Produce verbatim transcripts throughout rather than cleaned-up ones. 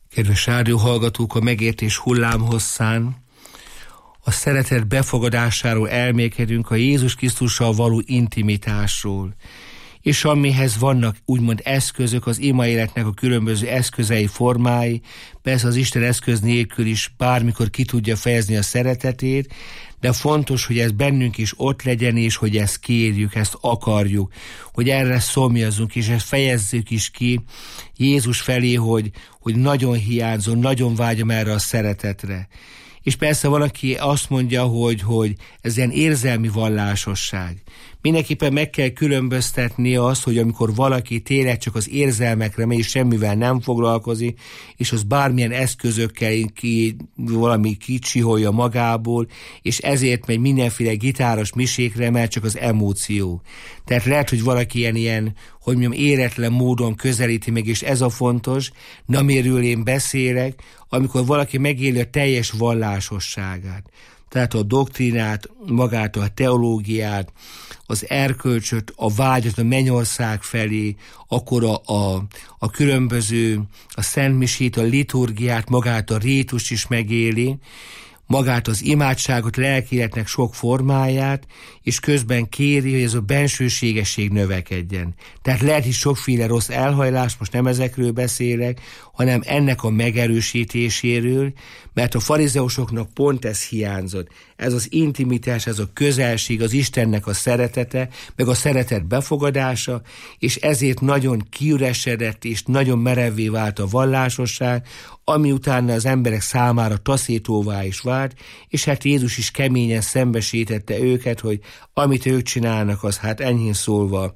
Kedves rádióhallgatók, a megértés hullámhosszán a szeretet befogadásáról elmélkedünk, a Jézus Krisztussal való intimitásról, és amihez vannak úgymond eszközök, az ima életnek a különböző eszközei, formái, persze az Isten eszköz nélkül is bármikor ki tudja fejezni a szeretetét, de fontos, hogy ez bennünk is ott legyen, és hogy ezt kérjük, ezt akarjuk, hogy erre szomjazzunk, és ezt fejezzük is ki Jézus felé, hogy, hogy nagyon hiányzom, nagyon vágyom erre a szeretetre. És persze valaki azt mondja, hogy, hogy ez ilyen érzelmi vallásosság. Mindenképpen meg kell különböztetni azt, hogy amikor valaki tényleg csak az érzelmekre megy, és semmivel nem foglalkozik, és az bármilyen eszközökkel ki, valami kicsiholja magából, és ezért megy mindenféle gitáros misékre, mert csak az emóció. Tehát lehet, hogy valaki ilyen, ilyen hogy mondjam, éretlen módon közelíti meg, és ez a fontos, de amiről én beszélek, amikor valaki megéli a teljes vallásosságát. Tehát a doktrínát, magát a teológiát, az erkölcsöt, a vágyat a mennyország felé, akkor a, a, a különböző, a szentmisét, a liturgiát, magát a rítust is megéli, magát az imádságot, lelkiletnek sok formáját, és közben kéri, hogy ez a bensőségesség növekedjen. Tehát lehet is sokféle rossz elhajlás, most nem ezekről beszélek, hanem ennek a megerősítéséről, mert a farizeusoknak pont ez hiányzott. Ez az intimitás, ez a közelség, az Istennek a szeretete, meg a szeretet befogadása, és ezért nagyon kiüresedett, és nagyon merevvé vált a vallásosság, ami utána az emberek számára taszítóvá is vált, és hát Jézus is keményen szembesítette őket, hogy amit ők csinálnak, az hát enyhén szólva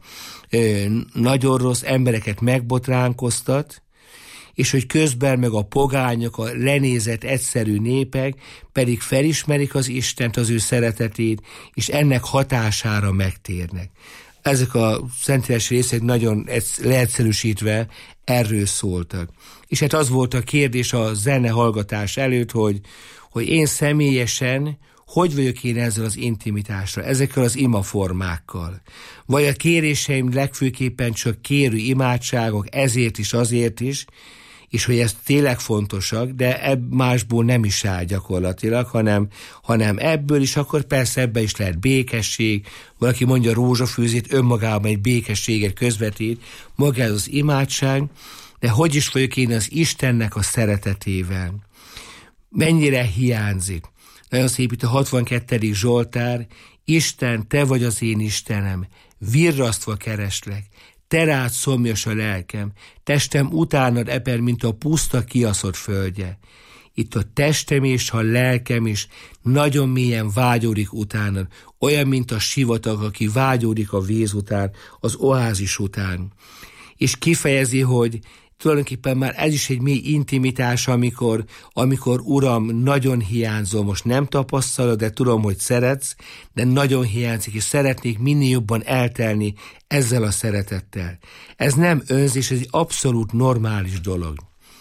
nagyon rossz, embereket megbotránkoztat, és hogy közben meg a pogányok, a lenézett egyszerű népek pedig felismerik az Istent, az ő szeretetét, és ennek hatására megtérnek. Ezek a szentírás részek nagyon leegyszerűsítve erről szóltak. És hát az volt a kérdés a zene hallgatás előtt, hogy, hogy én személyesen hogy vagyok én ezzel az intimitásra, ezekkel az imaformákkal. Vagy a kéréseim legfőképpen csak kérő imádságok, ezért is, azért is, és hogy ez tényleg fontosak, de ebb másból nem is áll gyakorlatilag, hanem, hanem ebből is, akkor persze ebben is lehet békesség, valaki mondja a rózsafűzét, önmagában egy békességet közvetít, maga ez az imádság, de hogy is vagyok én az Istennek a szeretetével? Mennyire hiányzik? Nagyon szép itt a hatvankettedik Zsoltár, Isten, te vagy az én Istenem, virrasztva kereslek, te rád szomjas a lelkem, testem utánad eper, mint a puszta kiaszott földje. Itt a testem és a lelkem is nagyon mélyen vágyódik utánad, olyan, mint a sivatag, aki vágyódik a víz után, az oázis után. És kifejezi, hogy tulajdonképpen már ez is egy mély intimitás, amikor, amikor Uram, nagyon hiányzom, most nem tapasztalod, de tudom, hogy szeretsz, de nagyon hiányzik, és szeretnék minél jobban eltelni ezzel a szeretettel. Ez nem önzés, ez egy abszolút normális dolog.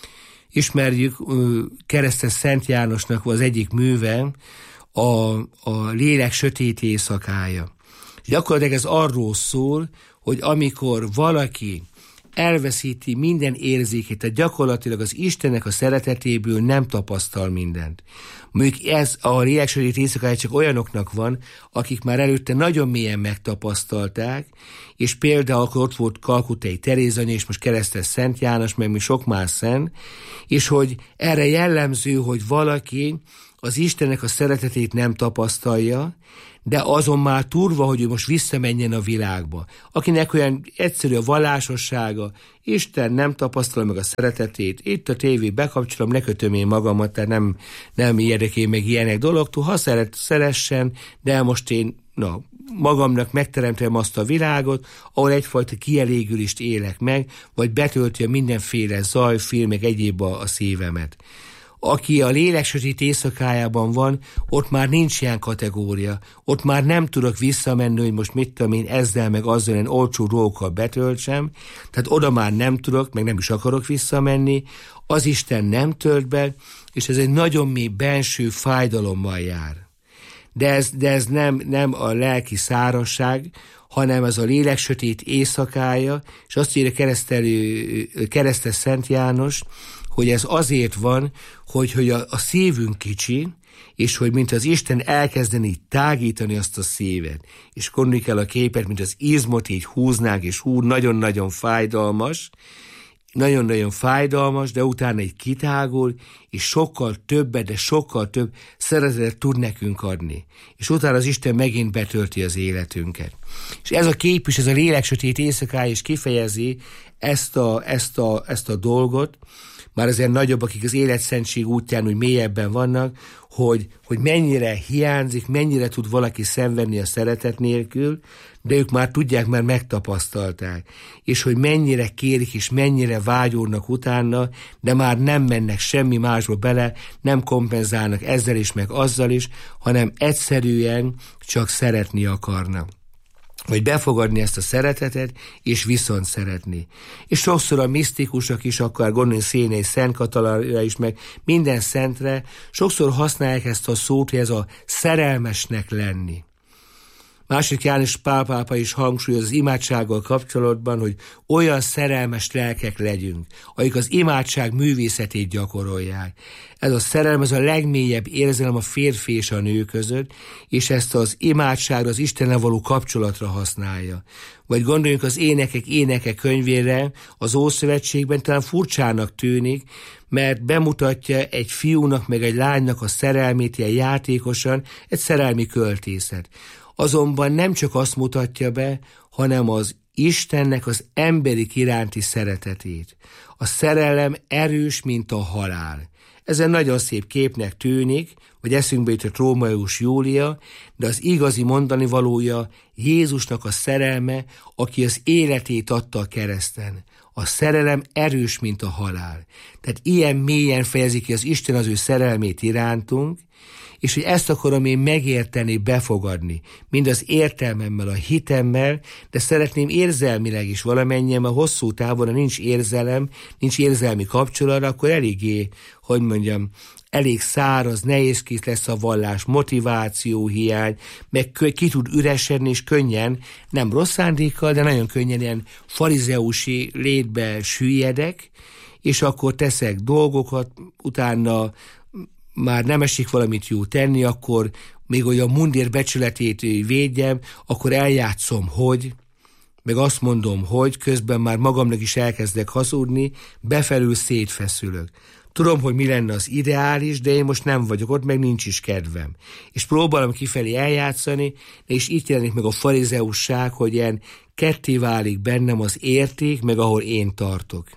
Ismerjük keresztes Szent Jánosnak az egyik műve, a, a lélek sötét éjszakája. Gyakorlatilag ez arról szól, hogy amikor valaki elveszíti minden érzékét, tehát gyakorlatilag az Istennek a szeretetéből nem tapasztal mindent. Mondjuk ez a lélek sötét éjszakája csak olyanoknak van, akik már előtte nagyon mélyen megtapasztalták, és például akkor ott volt Kalkuttai Terézanya, és most keresztes Szent János, meg még sok más szent, és hogy erre jellemző, hogy valaki az Istennek a szeretetét nem tapasztalja, de azon már turva, hogy ő most visszamenjen a világba. Akinek olyan egyszerű a vallásossága, Isten nem tapasztalja meg a szeretetét, itt a tévé bekapcsolom, lekötöm én magamat, tehát nem, nem érdekel meg ilyenek dologtól, ha szeret, szeressen, de most én na, magamnak megteremtem azt a világot, ahol egyfajta kielégülést élek meg, vagy betölti a mindenféle zaj, film, meg egyéb a, a szívemet. Aki a lélek sötét éjszakájában van, ott már nincs ilyen kategória. Ott már nem tudok visszamenni, hogy most mit tudom én ezzel meg azzal én olcsó dolgokkal betöltsem. Tehát oda már nem tudok, meg nem is akarok visszamenni. Az Isten nem tölt be, és ez egy nagyon mély benső fájdalommal jár. De ez, de ez nem, nem a lelki szárazság, hanem ez a lélek sötét éjszakája, és azt írja keresztelő, keresztes Szent János, hogy ez azért van, hogy, hogy a, a szívünk kicsi, és hogy mint az Isten elkezdeni tágítani azt a szívet, és gondoljuk el a képet, mint az izmot így húznák, és hú, nagyon-nagyon fájdalmas, nagyon-nagyon fájdalmas, de utána egy kitágul, és sokkal többet, de sokkal több szeretetet tud nekünk adni. És utána az Isten megint betölti az életünket. És ez a kép is, ez a lélek sötét éjszakája is kifejezi ezt a, ezt a, ezt a dolgot, már azért nagyobb, akik az életszentség útján úgy mélyebben vannak, hogy, hogy mennyire hiányzik, mennyire tud valaki szenvedni a szeretet nélkül, de ők már tudják, már megtapasztalták. És hogy mennyire kérik, és mennyire vágyódnak utána, de már nem mennek semmi másba bele, nem kompenzálnak ezzel is, meg azzal is, hanem egyszerűen csak szeretni akarnak. Vagy befogadni ezt a szeretetet, és viszont szeretni. És sokszor a misztikusok is, akár gondolni Szénei Szent Katalinra is, meg minden szentre, sokszor használják ezt a szót, hogy ez a szerelmesnek lenni. Második János Pál pápa is hangsúlyoz az imádsággal kapcsolatban, hogy olyan szerelmes lelkek legyünk, akik az imádság művészetét gyakorolják. Ez a szerelem, ez a legmélyebb érzelem a férfi és a nő között, és ezt az imádságra, az Istennel való kapcsolatra használja. Vagy gondoljunk az énekek éneke könyvére, az Ószövetségben talán furcsának tűnik, mert bemutatja egy fiúnak meg egy lánynak a szerelmét ilyen játékosan, egy szerelmi költészet. Azonban nem csak azt mutatja be, hanem az Istennek az emberi iránti szeretetét. A szerelem erős, mint a halál. Ez egy nagyon szép képnek tűnik, vagy eszünkbe jutott Rómeus Júlia, de az igazi mondani valója Jézusnak a szerelme, aki az életét adta a kereszten. A szerelem erős, mint a halál. Tehát ilyen mélyen fejezi ki az Isten az ő szerelmét irántunk, és hogy ezt akarom én megérteni, befogadni, mind az értelmemmel, a hitemmel, de szeretném érzelmileg is valamennyien, mert hosszú távon, ha nincs érzelem, nincs érzelmi kapcsolat, akkor eléggé, hogy mondjam, elég száraz, nehézkés lesz a vallás, motiváció hiány, meg ki tud üresedni, és könnyen, nem rossz szándékkal, de nagyon könnyen ilyen farizeusi létbe süllyedek, és akkor teszek dolgokat, utána már nem esik valamit jó tenni, akkor még olyan mundér becsületét védjem, akkor eljátszom, hogy, meg azt mondom, hogy közben már magamnak is elkezdek hazudni, befelül szétfeszülök. Tudom, hogy mi lenne az ideális, de én most nem vagyok ott, meg nincs is kedvem. És próbálom kifelé eljátszani, és itt jelenik meg a farizeusság, hogy ilyen ketté válik bennem az érték, meg ahol én tartok.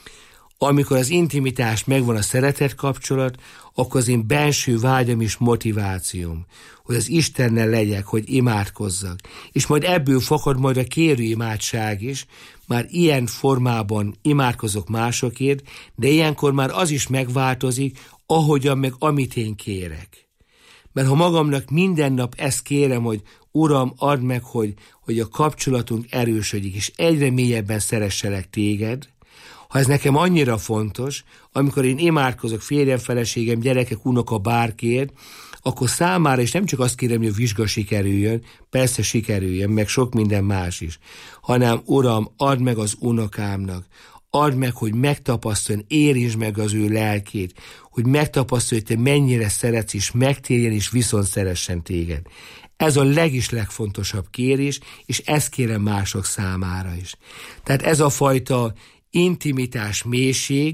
Amikor az intimitás megvan, a szeretet kapcsolat, akkor az én benső vágyam és motivációm, hogy az Istennel legyek, hogy imádkozzak. És majd ebből fakad majd a kérő imádság is, már ilyen formában imádkozok másokért, de ilyenkor már az is megváltozik, ahogyan meg amit én kérek. Mert ha magamnak minden nap ezt kérem, hogy Uram, add meg, hogy, hogy a kapcsolatunk erősödik, és egyre mélyebben szeresselek téged, ha ez nekem annyira fontos, amikor én imádkozok férjem, feleségem, gyerekek, unoka, bárkiért, akkor számára is nem csak azt kérem, hogy a vizsga sikerüljön, persze sikerüljön, meg sok minden más is, hanem Uram, add meg az unokámnak, add meg, hogy megtapasztaljon, érintsd meg az ő lelkét, hogy megtapasztalja, hogy te mennyire szeretsz, és megtérjen, és viszont szeressen téged. Ez a legis legfontosabb kérés, és ezt kérem mások számára is. Tehát ez a fajta intimitás, mélység,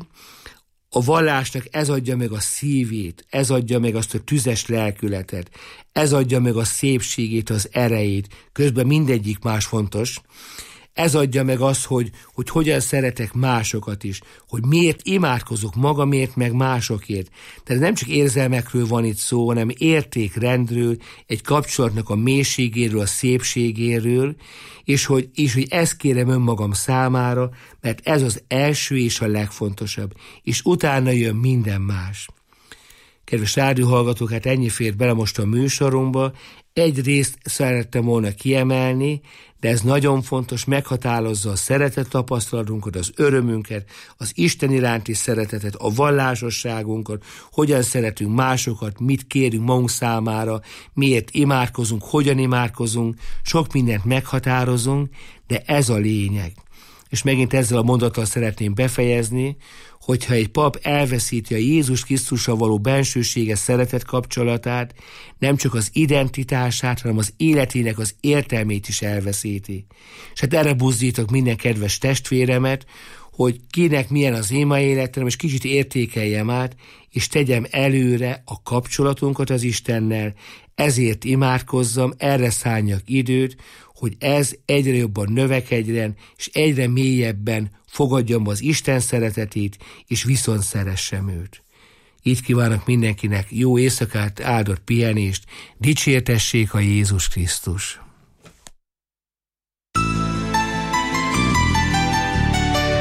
a vallásnak ez adja meg a szívét, ez adja meg azt a tüzes lelkületet, ez adja meg a szépségét, az erejét, közben mindegyik más fontos. Ez adja meg azt, hogy, hogy hogyan szeretek másokat is, hogy miért imádkozok magamért, meg másokért. Tehát nem csak érzelmekről van itt szó, hanem értékrendről, egy kapcsolatnak a mélységéről, a szépségéről, és hogy, és hogy ezt kérem önmagam számára, mert ez az első és a legfontosabb, és utána jön minden más. Kedves rádióhallgatók, hát ennyi fért bele most a műsorunkba. Egy részt szerettem volna kiemelni, de ez nagyon fontos, meghatározza a szeretet tapasztalatunkat, az örömünket, az Isten iránti szeretetet, a vallásosságunkat, hogyan szeretünk másokat, mit kérünk magunk számára, miért imádkozunk, hogyan imádkozunk, sok mindent meghatározunk, de ez a lényeg. És megint ezzel a mondattal szeretném befejezni, hogyha egy pap elveszíti a Jézus Krisztussal való bensőséges szeretet kapcsolatát, nem csak az identitását, hanem az életének az értelmét is elveszíti. És hát erre buzdítok minden kedves testvéremet, hogy kinek milyen az ima életem, és kicsit értékeljem át, és tegyem előre a kapcsolatunkat az Istennel, ezért imádkozzam, erre szálljak időt, hogy ez egyre jobban növekedjen, és egyre mélyebben fogadjam az Isten szeretetét, és viszont szeressem őt. Így kívánok mindenkinek jó éjszakát, áldott pihenést, dicsértessék a Jézus Krisztus!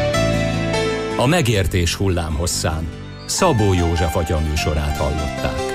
A megértés hullámhosszán Szabó József atyaműsorát hallották.